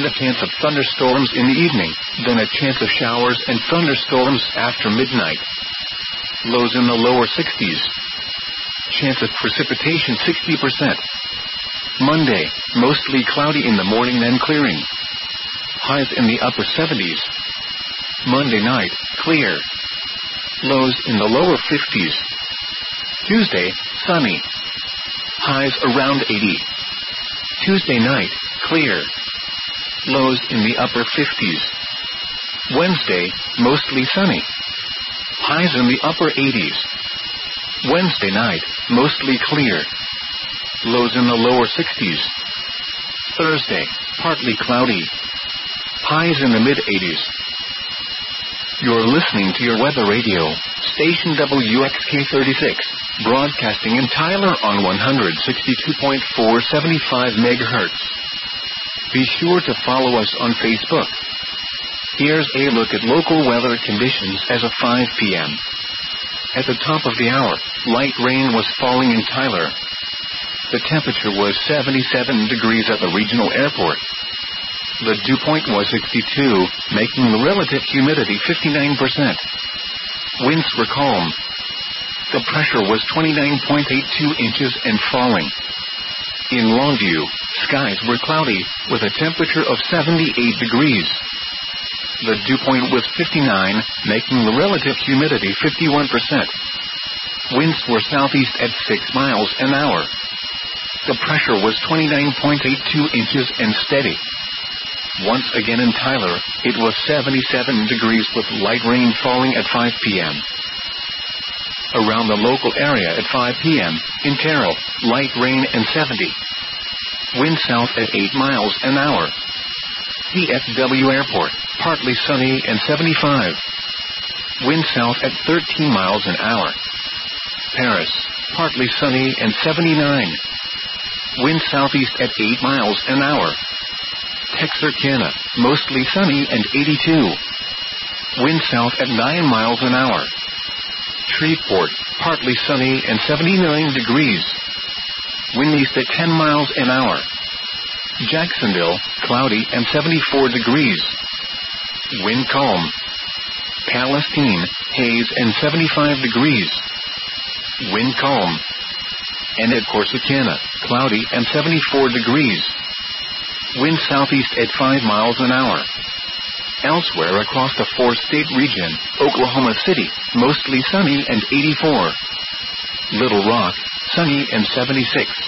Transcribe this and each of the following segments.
a chance of thunderstorms in the evening, then a chance of showers and thunderstorms after midnight. Lows in the lower 60s. Chance of precipitation 60%. Monday, mostly cloudy in the morning then clearing. Highs in the upper 70s. Monday night, clear. Lows in the lower 50s. Tuesday, sunny. Highs around 80. Tuesday night, clear. Lows in the upper 50s. Wednesday, mostly sunny. Highs in the upper 80s. Wednesday night, mostly clear. Lows in the lower 60s. Thursday, partly cloudy. Highs in the mid-80s. You're listening to your weather radio, station WXK36, broadcasting in Tyler on 162.475 MHz. Be sure to follow us on Facebook. Here's a look at local weather conditions as of 5 p.m. At the top of the hour, light rain was falling in Tyler. The temperature was 77 degrees at the regional airport. The dew point was 62, making the relative humidity 59%. Winds were calm. The pressure was 29.82 inches and falling. In Longview, skies were cloudy, with a temperature of 78 degrees. The dew point was 59, making the relative humidity 51%. Winds were southeast at 6 miles an hour. The pressure was 29.82 inches and steady. Once again in Tyler, it was 77 degrees with light rain falling at 5 p.m. Around the local area at 5 p.m., in Terrell, light rain and 70. Wind south at 8 miles an hour. DFW Airport, partly sunny and 75. Wind south at 13 miles an hour. Paris, partly sunny and 79. Wind southeast at 8 miles an hour. Texarkana, mostly sunny and 82. Wind south at 9 miles an hour. Shreveport, partly sunny and 79 degrees. Wind east at 10 miles an hour. Jacksonville, cloudy and 74 degrees. Wind calm. Palestine, haze and 75 degrees. Wind calm. And at Corsicana, cloudy and 74 degrees. Wind southeast at 5 miles an hour. Elsewhere across the four-state region, Oklahoma City, mostly sunny and 84. Little Rock, sunny and 76.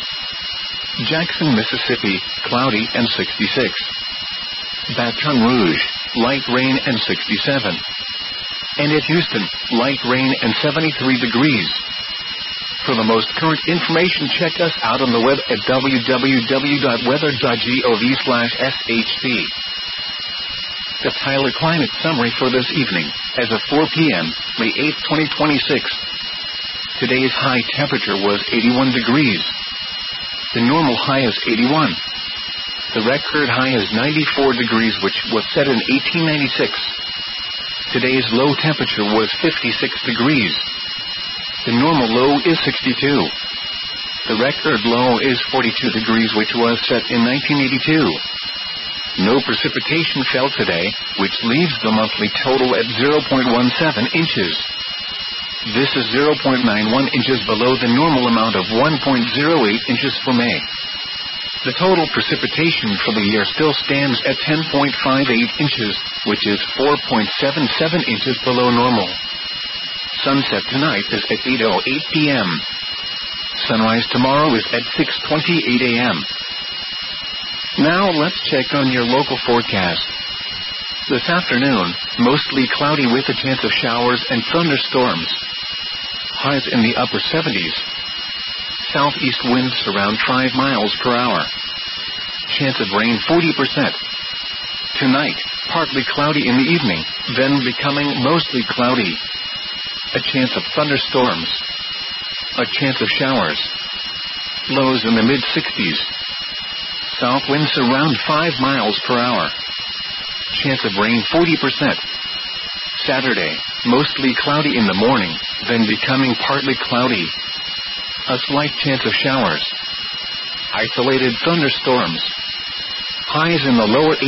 Jackson, Mississippi, cloudy and 66. Baton Rouge, light rain and 67. And at Houston, light rain and 73 degrees. For the most current information, check us out on the web at www.weather.gov/shp. The Tyler Climate Summary for this evening, as of 4 p.m., May 8, 2026. Today's high temperature was 81 degrees. The normal high is 81. The record high is 94 degrees, which was set in 1896. Today's low temperature was 56 degrees. The normal low is 62. The record low is 42 degrees, which was set in 1982. No precipitation fell today, which leaves the monthly total at 0.17 inches. This is 0.91 inches below the normal amount of 1.08 inches for May. The total precipitation for the year still stands at 10.58 inches, which is 4.77 inches below normal. Sunset tonight is at 8:08 p.m. Sunrise tomorrow is at 6:28 a.m. Now let's check on your local forecast. This afternoon, mostly cloudy with a chance of showers and thunderstorms. Highs in the upper 70s. Southeast winds around 5 miles per hour. Chance of rain 40%. Tonight, partly cloudy in the evening, then becoming mostly cloudy. A chance of thunderstorms. A chance of showers. Lows in the mid-60s. South winds around 5 miles per hour. Chance of rain 40%. Saturday, mostly cloudy in the morning, then becoming partly cloudy. A slight chance of showers. Isolated thunderstorms. Highs in the lower